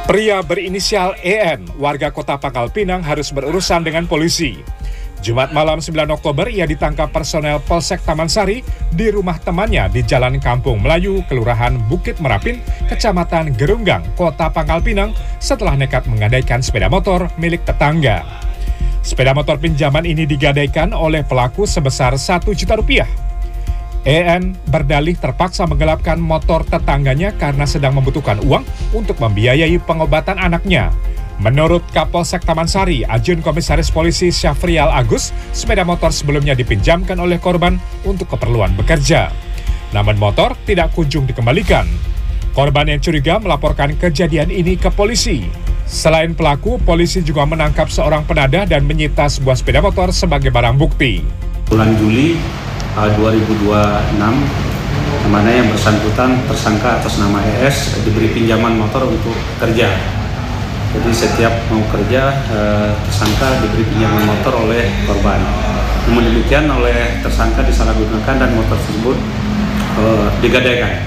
Pria berinisial EN, warga kota Pangkal Pinang harus berurusan dengan polisi. Jumat malam 9 Oktober, ia ditangkap personel Polsek Taman Sari di rumah temannya di Jalan Kampung Melayu, Kelurahan Bukit Merapin, Kecamatan Gerunggang, Kota Pangkal Pinang, setelah nekat menggadaikan sepeda motor milik tetangga. Sepeda motor pinjaman ini digadaikan oleh pelaku sebesar Rp1.000.000. EN berdalih terpaksa menggelapkan motor tetangganya karena sedang membutuhkan uang untuk membiayai pengobatan anaknya. Menurut Kapolsek Taman Sari, Ajun Komisaris Polisi Syafrial Agus, sepeda motor sebelumnya dipinjamkan oleh korban untuk keperluan bekerja. Namun motor tidak kunjung dikembalikan. Korban yang curiga melaporkan kejadian ini ke polisi. Selain pelaku, polisi juga menangkap seorang penadah dan menyita sebuah sepeda motor sebagai barang bukti. Bulan Juli 2026, mana yang bersangkutan tersangka atas nama ES diberi pinjaman motor untuk kerja. Jadi setiap mau kerja, tersangka diberi pinjaman motor oleh korban. Namun demikian oleh tersangka disalahgunakan dan motor tersebut digadaikan.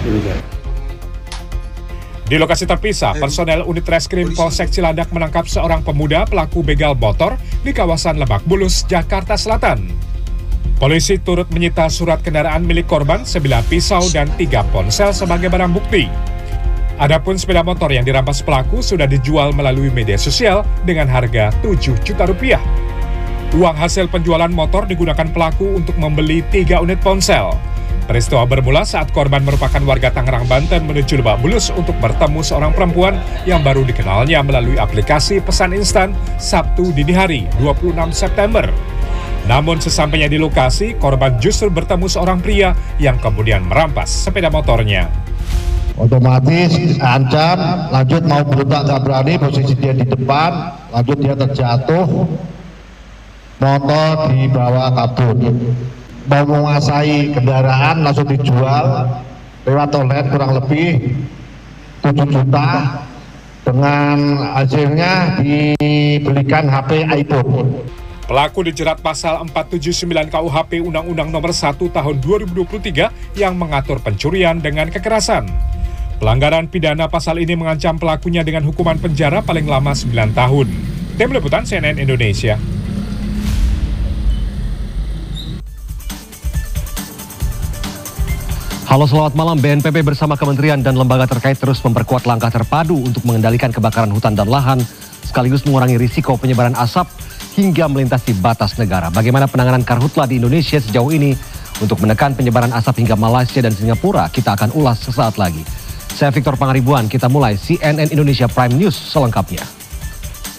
Di lokasi terpisah, personel unit reskrim Polsek Cilandak menangkap seorang pemuda pelaku begal motor di kawasan Lebak Bulus, Jakarta Selatan. Polisi turut menyita surat kendaraan milik korban, sebilah pisau, dan 3 ponsel sebagai barang bukti. Adapun sepeda motor yang dirampas pelaku sudah dijual melalui media sosial dengan harga Rp7 juta. Uang hasil penjualan motor digunakan pelaku untuk membeli 3 unit ponsel. Peristiwa bermula saat korban merupakan warga Tangerang, Banten menuju Lebak Bulus untuk bertemu seorang perempuan yang baru dikenalnya melalui aplikasi pesan instan Sabtu dini hari 26 September. Namun sesampainya di lokasi, korban justru bertemu seorang pria yang kemudian merampas sepeda motornya. Otomatis ancam, lanjut mau berontak nggak berani, posisi dia di depan, lanjut dia terjatuh, motor dibawa kabur. Mau menguasai kendaraan langsung dijual lewat online kurang lebih 7 juta, dengan hasilnya dibelikan HP iPhone. Pelaku dijerat pasal 479 KUHP Undang-Undang Nomor 1 Tahun 2023 yang mengatur pencurian dengan kekerasan. Pelanggaran pidana pasal ini mengancam pelakunya dengan hukuman penjara paling lama 9 tahun. Tim Liputan CNN Indonesia. Halo, selamat malam. BNPB bersama kementerian dan lembaga terkait terus memperkuat langkah terpadu untuk mengendalikan kebakaran hutan dan lahan, sekaligus mengurangi risiko penyebaran asap hingga melintasi batas negara. Bagaimana penanganan karhutla di Indonesia sejauh ini untuk menekan penyebaran asap hingga Malaysia dan Singapura? Kita akan ulas sesaat lagi. Saya Victor Pangaribuan, kita mulai CNN Indonesia Prime News selengkapnya.